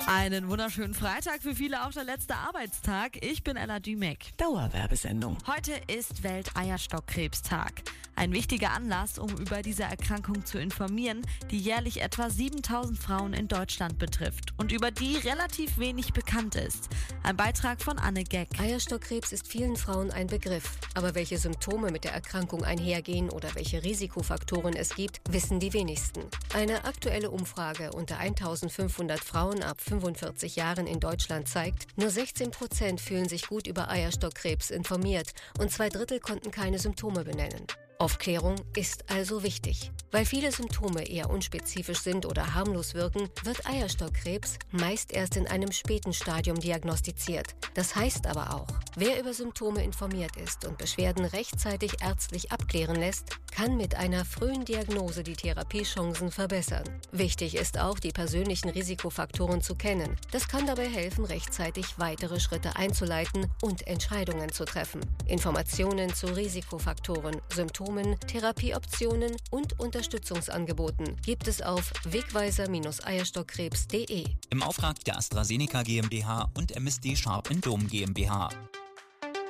Einen wunderschönen Freitag, für viele auch der letzte Arbeitstag. Ich bin Ella Dümeck. Dauerwerbesendung. Heute ist Welt-Eierstockkrebstag. Ein wichtiger Anlass, um über diese Erkrankung zu informieren, die jährlich etwa 7000 Frauen in Deutschland betrifft und über die relativ wenig bekannt ist. Ein Beitrag von Anne Geck. Eierstockkrebs ist vielen Frauen ein Begriff. Aber welche Symptome mit der Erkrankung einhergehen oder welche Risikofaktoren es gibt, wissen die wenigsten. Eine aktuelle Umfrage unter 1500 Frauen ab 45 Jahren in Deutschland zeigt, nur 16% fühlen sich gut über Eierstockkrebs informiert und 2/3 konnten keine Symptome benennen. Aufklärung ist also wichtig. Weil viele Symptome eher unspezifisch sind oder harmlos wirken, wird Eierstockkrebs meist erst in einem späten Stadium diagnostiziert. Das heißt aber auch, wer über Symptome informiert ist und Beschwerden rechtzeitig ärztlich abklären lässt, kann mit einer frühen Diagnose die Therapiechancen verbessern. Wichtig ist auch, die persönlichen Risikofaktoren zu kennen. Das kann dabei helfen, rechtzeitig weitere Schritte einzuleiten und Entscheidungen zu treffen. Informationen zu Risikofaktoren, Symptomen, Therapieoptionen und Unterstützungsangeboten gibt es auf wegweiser-eierstockkrebs.de. Im Auftrag der AstraZeneca GmbH und MSD Sharp & Dome GmbH.